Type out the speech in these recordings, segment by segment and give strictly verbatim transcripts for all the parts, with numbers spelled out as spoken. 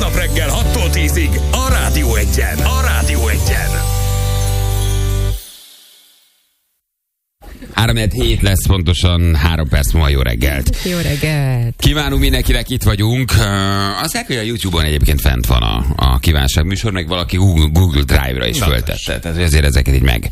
Aznap reggel hattól tízig a Rádió Egyen. A Rádió Egyen. három hét lesz pontosan, három perc múlva. Jó reggelt. Jó reggelt. Kívánunk mindenkinek, itt vagyunk. Azt hogy a YouTube-on egyébként fent van a, a kívánság műsor, meg valaki Google, Google Drive-ra is föltette. Tehát azért ezeket így meg.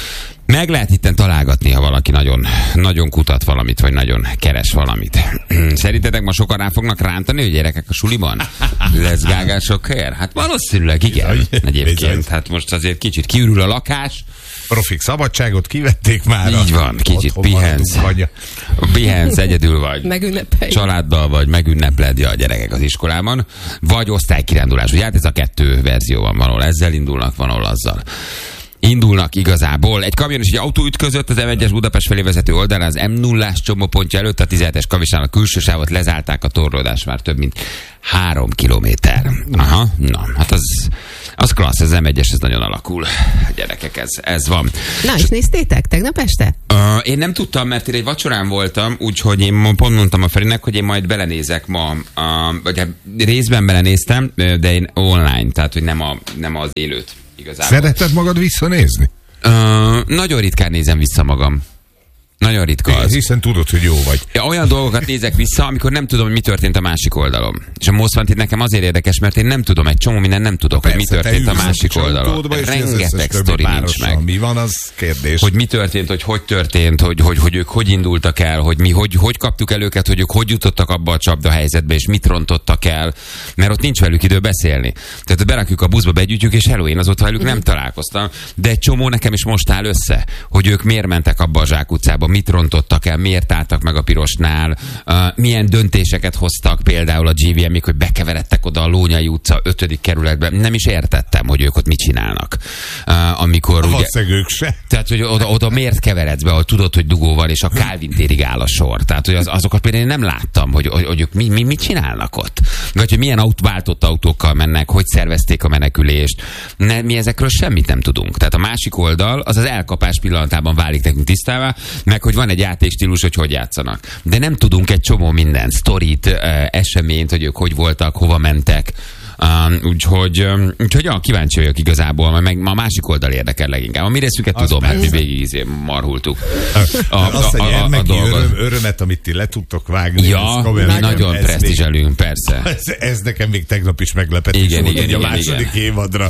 Meg lehet itten találgatni, ha valaki nagyon, nagyon kutat valamit, vagy nagyon keres valamit. Szerintetek ma sokan rá fognak rántani, hogy gyerekek a suliban? Lesz gágások helyen? Hát valószínűleg igen. Egyébként, hát most azért kicsit kiürül a lakás. Profik szabadságot kivették már. Így van, kicsit pihensz. Pihensz, egyedül vagy. Megünnepelj. Családdal vagy, megünnepled a gyerekek az iskolában. Vagy osztálykirándulás. Ugye hát ez a kettő verzió van, valahol ezzel indulnak, valahol azzal indulnak igazából. Egy kamion és egy autó ütközött az em egyes Budapest felé vezető oldalán az em nullás csomópontja előtt, a tizenhetes kavisnál a külső sávot lezárták, a torlódás már több mint három kilométer. Aha, na, hát az, az klassz, az em egyes, ez nagyon alakul. Gyerekek, ez, ez van. Na, és néztétek tegnap este? Uh, én nem tudtam, mert én egy vacsorán voltam, úgyhogy én pont mondtam a Ferinek, hogy én majd belenézek ma, uh, vagy hát részben belenéztem, de én online, tehát hogy nem, a, nem az élőt. Igazából. Szereted magad visszanézni? Uh, nagyon ritkán nézem vissza magam. Nagyon ritka az. Hiszen tudod, hogy jó vagy. Ja, olyan dolgokat nézek vissza, amikor nem tudom, hogy mi történt a másik oldalon. És a Most Wanted nekem azért érdekes, mert én nem tudom, egy csomó minden nem tudok, persze, hogy mi történt a másik oldalon. Rengeteg sztori nincs meg. Mi van, az kérdés. Hogy mi történt, hogy hogy történt, hogy, hogy, hogy ők hogy indultak el, hogy mi hogy, hogy kaptuk el őket, hogy ők hogy jutottak abba a csapda helyzetbe, és mit rontottak el, mert ott nincs velük idő beszélni. Tehát berakjuk a buszba, begyűjtjük, és hello, én azóta velük nem találkoztam. De egy csomó nekem is most áll össze, hogy ők miért mentek abba a zsákutcába, mit rontottak el, miért álltak meg a pirosnál, uh, milyen döntéseket hoztak például a gé vé em-ik, hogy bekeveredtek oda a Lónyai utca ötödik kerületbe. Nem is értettem, hogy ők ott mit csinálnak. Uh, amikor a ugye, vacegők se. Tehát, hogy oda, oda miért keveredsz be, hogy tudod, hogy dugó van, és a Kálvin térig áll a sor. Tehát, hogy az, azokat például én nem láttam, hogy, hogy, hogy ők mi, mi, mit csinálnak ott. Vagy hogy milyen aut, váltott autókkal mennek, hogy szervezték a menekülést. Ne, mi ezekről semmit nem tudunk. Tehát a másik oldal, az az elkapás pillanatában válik nekünk tisztává, meg hogy van egy játékstílus, hogy hogy játszanak. De nem tudunk egy csomó mindent, sztorit, eseményt, hogy ők hogy voltak, hova mentek. Um, úgyhogy, um, úgyhogy ja, kíváncsi vagyok igazából, mert meg ma a másik oldal érdekel leginkább. A mi részünket tudom, mert mi végig izé marhultuk. A, a, a, a, a, a dolgot. Öröm, örömet, amit ti le tudtok vágni. Ja, mi nagyon presztízselünk, persze. Ez, ez nekem még tegnap is meglepetés igen, volt, igen, a igen, második igen. évadra.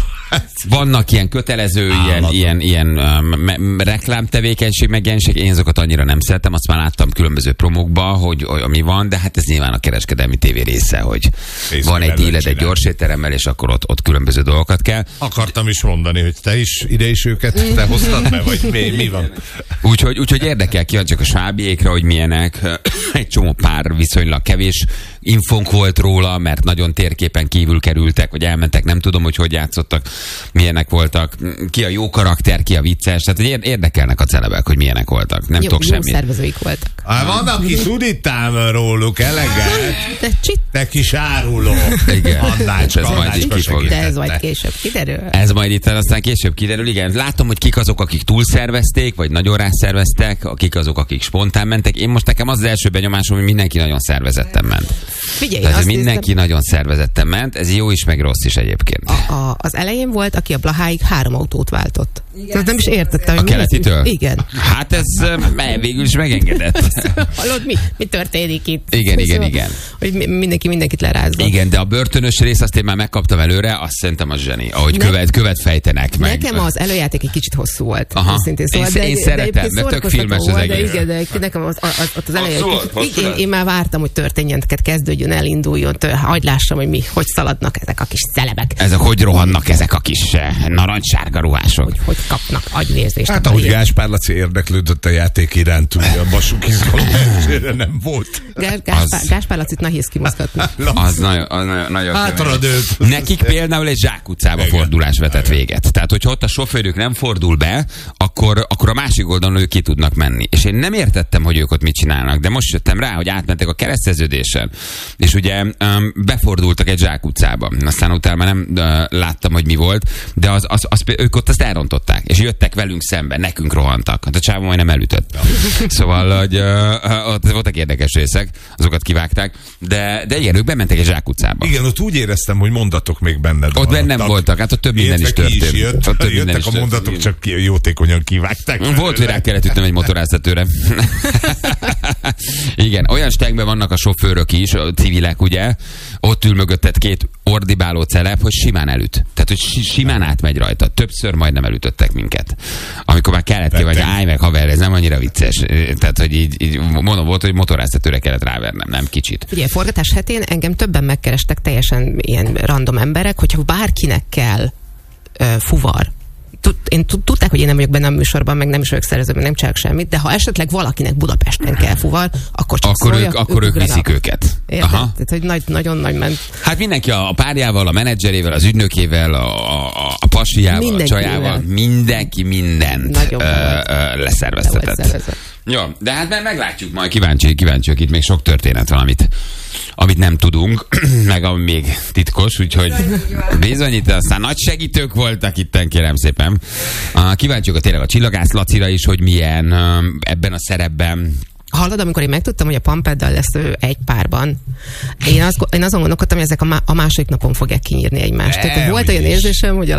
Vannak ilyen kötelező, ilyen, ilyen, ilyen um, reklámtevékenység, megjelenség, én azokat annyira nem szeretem, azt már láttam különböző promókba, hogy ami van, de hát ez nyilván a kereskedelmi tévé része, hogy Észre van egy díled egy gyors étteremmel, és akkor ott, ott különböző dolgokat kell. Akartam is mondani, hogy te is ide is őket te hoztad be, vagy mi, mi van? Úgyhogy, úgyhogy érdekel, kíváncsiak a svábiékra, hogy milyenek. Egy csomó pár viszonylag kevés infónk volt róla, mert nagyon térképen kívül kerültek, vagy elmentek, nem tudom, hogy hogy játszottak, milyenek voltak, ki a jó karakter, ki a vicces, tehát érdekelnek a celebek, hogy milyenek voltak. Nem jó, tudok jó semmit. szervezőik voltak. Á, van, aki tudítám róluk eleget. De csit. Te kis áruló. Igen. Annácska, ez majd így kifog. De ez majd később kiderül. Ez majd itt aztán később kiderül, igen. Látom, hogy kik azok, akik túlszervezték, vagy nagyon rászerveztek, akik azok, akik spontán mentek. Én most nekem az, az első benyomásom, hogy mindenki nagyon szervezetten ment. Figyelj, tehát, mindenki néztem... nagyon szervezetten ment, ez jó is, meg rossz is egyébként. A, a, az elején volt, aki a Blaháig három autót váltott. Tehát nem is értettem, hogy a keletitől? Igen. Hát ez végül is megengedett. Hallod, mi, mi történik itt? Igen, igen, szóval, igen. Hogy mindenki mindenkit lerázza. Igen, de a börtönös rész azt én már megkaptam előre, azt szerintem az zseni. Ahogy ne, követ, követ fejtenek meg. Nekem az előjáték egy kicsit hosszú volt. Aha. Szintén, szóval, én, de, én de, szeretem, mert tök filmes az egész. De igen, de nekem az, az, az, az elején én, én már vártam, hogy történjen, kezdődjön, elinduljon, tör, hagyd lássam, hogy mi, hogy szaladnak ezek a kis celebek. Ezek hogy rohannak ezek a kis narancssárga ruhások. Hogy, hogy kapnak agyvérzést. Hát ahogy Gáspár Laci érdeklődött a játék iránt, ugye a basuk izgalom nem volt. Gás, Gáspár, az... Gáspár Lacit nehéz kimozgatni. Az nagyon, az nagyon, nagyon Átradőt. Nekik például egy zsákutcába fordulás vetett véget. Tehát, hogyha ott a sofőrük nem fordul be, akkor, akkor a másik oldalon ők ki tudnak menni. És én nem értettem, hogy ők ott mit csinálnak, de most jöttem rá, hogy átmentek a kereszteződésen, és ugye um, befordultak egy zsákutcába. Aztán utána már nem uh, láttam, hogy mi volt, de az, az, az, ők ott azt elrontották, és jöttek velünk szemben, nekünk rohantak. Hát a csávó majdnem elütött. Szóval, hogy uh, ott voltak érdekes részek, azokat kivágták, de, de igen, ők bementek egy zsákutcába. Igen, ott úgy éreztem, hogy mondatok még benned ott bennem voltak, hát ott több minden is történt. Is jött, ott több jöttek is a mondatok, csak jótékonyan kivágták. Volt, hogy rá kellett ütnöm egy motoráztatőre. Igen, olyan stegben vannak a sofőrök is, a civilek, ugye, ott ül mögötted két ordibáló celeb, hogy simán elüt. Tehát, hogy simán átmegy rajta. Többször majdnem elütöttek minket. Amikor már kellett ki, vagy állj meg, haver, ez nem annyira vicces. Tehát, hogy így, így mondom, volt, hogy motoráztatőre kellett rávernem, nem kicsit. Ugye, forgatás hetén engem többen megkerestek, teljesen ilyen random emberek, hogyha bárkinek kell ö, fuvar, én tudták, hogy én nem vagyok benne a műsorban, meg nem is vagyok szervező, meg nem csinálok semmit, de ha esetleg valakinek Budapesten kell fuvar, akkor csak akkor szóljak, ők, akkor ők viszik őket. Érted? Aha. Tehát, hogy nagy, nagyon nagy ment. Hát mindenki a párjával, a menedzserével, az ügynökével, a, a, a pasiával, mindenki a csajával, mindenki mindent ö, ö, leszerveztetett. Jó, de hát már meglátjuk majd, kíváncsi, kíváncsiak, itt még sok történet van, amit, amit nem tudunk, meg ami még titkos, úgyhogy bizonyít, aztán nagy segítők voltak itten, kérem szépen. Kíváncsiak tényleg a Csillagász Lacira is, hogy milyen ebben a szerepben. Hallod, amikor én megtudtam, hogy a Pampeddal lesz ő egy párban, én, azt, én azon gondolkodtam, hogy ezek a, má, a második napon fogják kinyírni egymást. Tehát volt olyan érzésem, hogy a